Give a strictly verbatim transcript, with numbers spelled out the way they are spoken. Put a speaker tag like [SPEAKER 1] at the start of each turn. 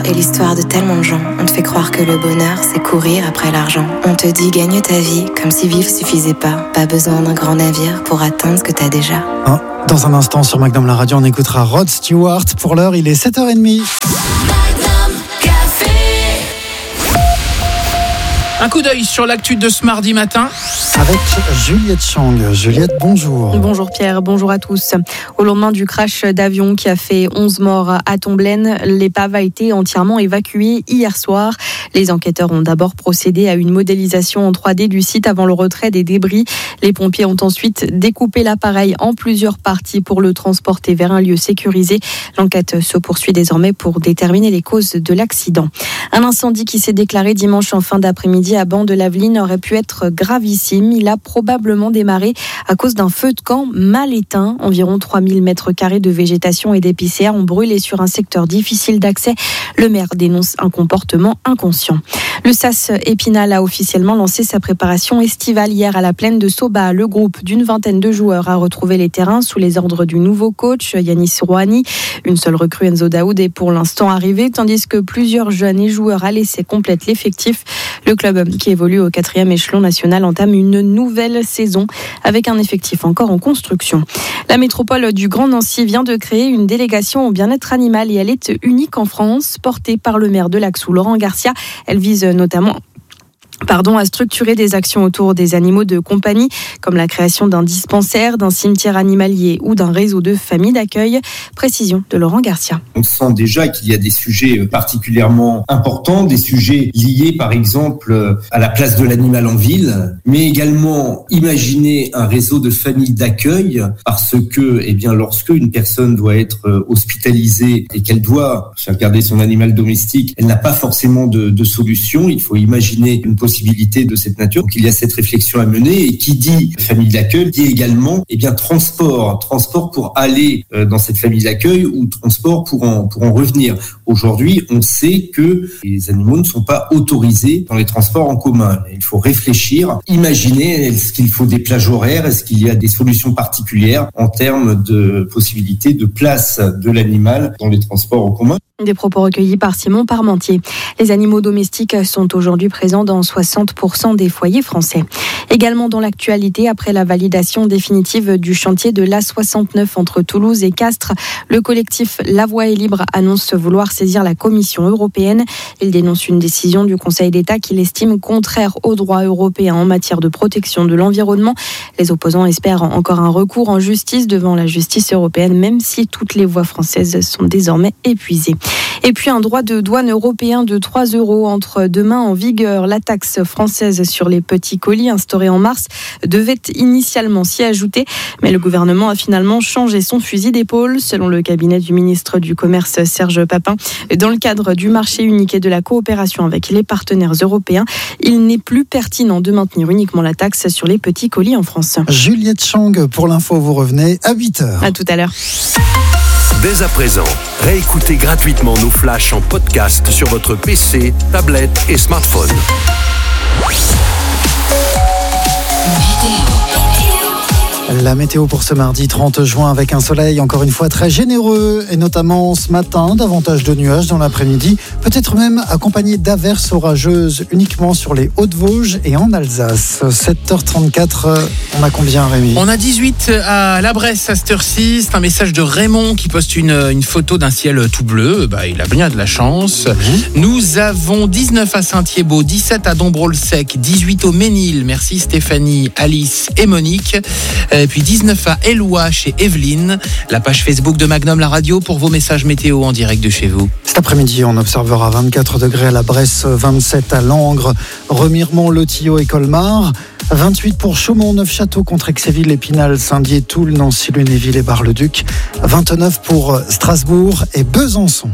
[SPEAKER 1] est l'histoire de tellement de gens. On te fait croire que le bonheur, c'est courir après l'argent. On te dit gagne ta vie, comme si vivre suffisait pas. Pas besoin d'un grand navire pour atteindre ce que t'as déjà.
[SPEAKER 2] Hein, dans un instant sur Magnum la radio, on écoutera Rod Stewart. Pour l'heure, il est sept heures trente.
[SPEAKER 3] Un coup d'œil sur l'actu de ce mardi matin.
[SPEAKER 2] Avec Juliette Chang. Juliette, bonjour.
[SPEAKER 4] Bonjour Pierre, bonjour à tous. Au lendemain du crash d'avion qui a fait onze morts à Tomblaine, l'épave a été entièrement évacuée hier soir. Les enquêteurs ont d'abord procédé à une modélisation en trois D du site avant le retrait des débris. Les pompiers ont ensuite découpé l'appareil en plusieurs parties pour le transporter vers un lieu sécurisé. L'enquête se poursuit désormais pour déterminer les causes de l'accident. Un incendie qui s'est déclaré dimanche en fin d'après-midi à Ban-de-Laveline aurait pu être gravissime. Il a probablement démarré à cause d'un feu de camp mal éteint. Environ trois mille mètres carrés de végétation et d'épicéas ont brûlé sur un secteur difficile d'accès. Le maire dénonce un comportement inconscient. Le S A S Épinal a officiellement lancé sa préparation estivale hier à la plaine de Soba. Le groupe d'une vingtaine de joueurs a retrouvé les terrains sous les ordres du nouveau coach Yanis Rouhani. Une seule recrue, Enzo Daoud, est pour l'instant arrivée, tandis que plusieurs jeunes et joueurs à l'essai complètent l'effectif. Le club qui évolue au quatrième échelon national entame une nouvelle saison avec un effectif encore en construction. La métropole du Grand Nancy vient de créer une délégation au bien-être animal et elle est unique en France, portée par le maire de Laxou, Laurent Garcia. Elle vise notamment Pardon, à structurer des actions autour des animaux de compagnie, comme la création d'un dispensaire, d'un cimetière animalier ou d'un réseau de familles d'accueil. Précision de Laurent Garcia.
[SPEAKER 5] On sent déjà qu'il y a des sujets particulièrement importants, des sujets liés par exemple à la place de l'animal en ville, mais également imaginer un réseau de familles d'accueil parce que, eh bien, lorsque une personne doit être hospitalisée et qu'elle doit faire garder son animal domestique, elle n'a pas forcément de, de solution. Il faut imaginer une possibilité de cette nature. Donc il y a cette réflexion à mener et qui dit famille d'accueil dit également eh bien transport, transport pour aller euh, dans cette famille d'accueil ou transport pour en pour en revenir. Aujourd'hui, on sait que les animaux ne sont pas autorisés dans les transports en commun. Il faut réfléchir, imaginer est-ce qu'il faut des plages horaires, est-ce qu'il y a des solutions particulières en termes de possibilité de place de l'animal dans les transports en commun.
[SPEAKER 4] Des propos recueillis par Simon Parmentier. Les animaux domestiques sont aujourd'hui présents dans soixante pour cent des foyers français. Également dans l'actualité, après la validation définitive du chantier de l'A soixante-neuf entre Toulouse et Castres, le collectif La Voie est libre annonce vouloir saisir la Commission européenne. Il dénonce une décision du Conseil d'État qu'il estime contraire au droit européen en matière de protection de l'environnement. Les opposants espèrent encore un recours en justice devant la justice européenne, même si toutes les voies françaises sont désormais épuisées. Et puis un droit de douane européen de trois euros entre demain en vigueur. La taxe française sur les petits colis instaurée en mars devait initialement s'y ajouter, mais le gouvernement a finalement changé son fusil d'épaule, selon le cabinet du ministre du Commerce Serge Papin. Dans le cadre du marché unique et de la coopération avec les partenaires européens, il n'est plus pertinent de maintenir uniquement la taxe sur les petits colis en France.
[SPEAKER 2] Juliette Chang, pour l'info, vous revenez à huit heures.
[SPEAKER 4] À tout à l'heure.
[SPEAKER 6] Dès à présent, réécoutez gratuitement nos flashs en podcast sur votre P C, tablette et smartphone.
[SPEAKER 2] La météo pour ce mardi trente juin avec un soleil encore une fois très généreux et notamment ce matin, davantage de nuages dans l'après-midi, peut-être même accompagné d'averses orageuses uniquement sur les Hauts-de-Vosges et en Alsace. sept heures trente-quatre, on a combien Rémi ?
[SPEAKER 3] On a dix-huit à la Bresse à cette heure-ci. C'est un message de Raymond qui poste une, une photo d'un ciel tout bleu. Bah, il a bien de la chance. Mmh. Nous avons dix-neuf à Saint-Thiébaut, dix-sept à Dombrot-le-Sec, dix-huit au Ménil. Merci Stéphanie, Alice et Monique. Et puis dix-neuf à Eloi chez Evelyne. La page Facebook de Magnum la radio pour vos messages météo en direct de chez vous.
[SPEAKER 2] Cet après-midi, on observera vingt-quatre degrés à la Bresse, vingt-sept à Langres, Remiremont, Le Tillot et Colmar. vingt-huit pour Chaumont, Neufchâteau, Contrexéville, Épinal, Saint-Dié, Toul, Nancy, Lunéville et Bar-le-Duc. vingt-neuf pour Strasbourg et Besançon.